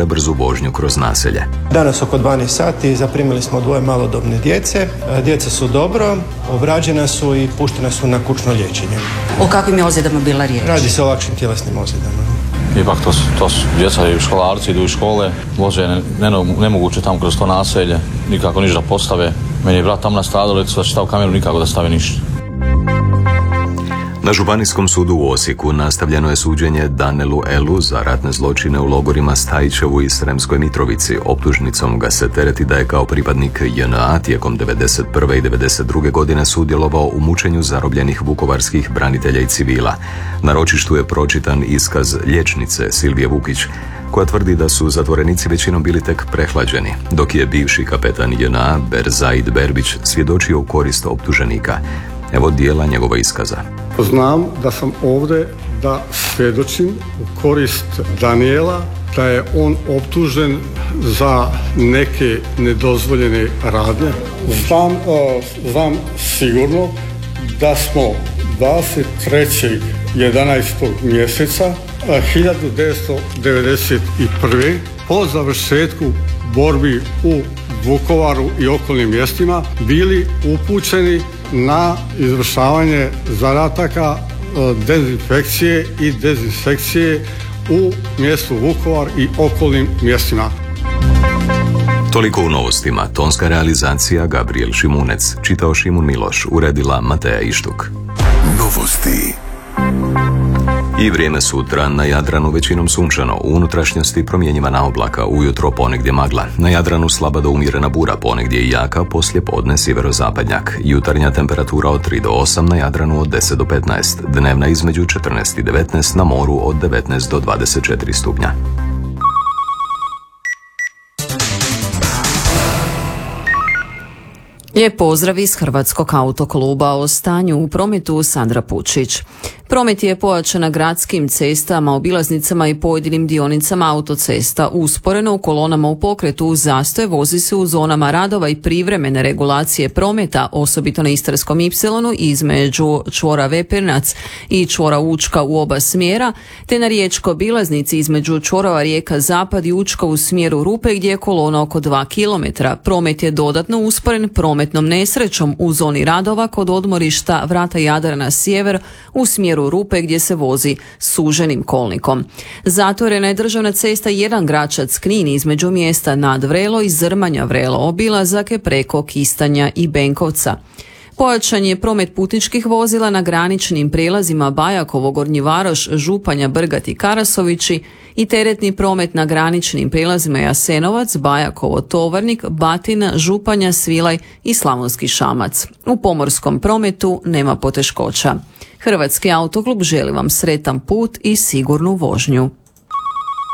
prebrzu vožnju kroz naselje. Danas oko 12 sati zaprimili smo 2 malodobne djece. Djeca su dobro, obrađena su i puštena su na kućno liječenje. O kakvim je ozljedama bila riječ? Radi se o lakšim tjelesnim ozljedama. Ipak to su djeca i školarci, idu iz škole, voze nemoguće tamo kroz to naselje, nikako ništa da postave. Meni je brat tam nastradao, da će stav kameru nikako da stave ništa. Na Županijskom sudu u Osijeku nastavljeno je suđenje Danelu Elu za ratne zločine u logorima Stajićevu i Sremskoj Mitrovici. Optužnicom ga se tereti da je kao pripadnik JNA tijekom 1991. i 1992. godine sudjelovao u mučenju zarobljenih vukovarskih branitelja i civila. Na ročištu je pročitan iskaz liječnice Silvije Vukić, koja tvrdi da su zatvorenici većinom bili tek prehlađeni, dok je bivši kapetan JNA Berzaid Berbić svjedočio u korist optuženika. Evo dijela njegova iskaza. Znam da sam ovdje da svjedočim u korist Danijela, da je on optužen za neke nedozvoljene radnje. Znam sigurno da smo 23.11. mjeseca 1991. po završetku borbi u Vukovaru i okolnim mjestima bili upućeni na izvršavanje zadataka dezinfekcije i dezinsekcije u mjestu Vukovar i okolnim mjestima. Toliko u novostima. Tonska realizacija Gabriel Šimunec, čitao Šimun Miloš, uredila Mateja Ištuk. Novosti. I vrijeme sutra. Na Jadranu većinom sunčano, u unutrašnjosti promjenjivana oblaka, ujutro ponegdje magla. Na Jadranu slaba do umjerena bura, ponegdje i jaka, poslije podne sjeverozapadnjak. Jutarnja temperatura od 3 do 8, na Jadranu od 10 do 15, dnevna između 14 i 19, na moru od 19 do 24 stupnja. Lijep pozdrav iz Hrvatskog autokluba. O stanju u prometu Sandra Pučić. Promet je pojačan na gradskim cestama, obilaznicama i pojedinim dionicama autocesta. Usporeno u kolonama u pokretu zastoj vozi se u zonama radova i privremene regulacije prometa, osobito na Istarskom ipsilonu između čvora Vepernac i čvora Učka u oba smjera, te na riječkoj obilaznici između čvorova Rijeka Zapad i Učka u smjeru Rupe gdje je kolona oko 2 km. Promet je dodatno usporen prometnom nesrećom u zoni radova kod odmorišta Vrata Jadrana sjever u smjeru Rupe gdje se vozi suženim kolnikom. Zatvorena je državna cesta 1 Gračac-Knin između mjesta Nad Vrelo i Zrmanja Vrelo, obilazak je preko Kistanja i Benkovca. Pojačan je promet putničkih vozila na graničnim prijelazima Bajakovo, Gornji Varoš, Županja, Brgat i Karasovići i teretni promet na graničnim prijelazima Jasenovac, Bajakovo, Tovarnik, Batina, Županja, Svilaj i Slavonski Šamac. U pomorskom prometu nema poteškoća. Hrvatski autoklub želi vam sretan put i sigurnu vožnju.